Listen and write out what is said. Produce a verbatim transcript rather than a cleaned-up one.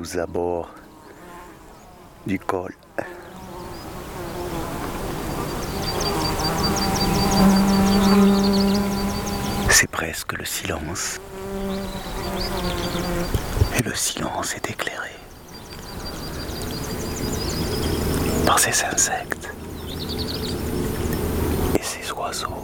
aux abords du col. C'est presque le silence. Et le silence est éclairé par ces insectes et ces oiseaux.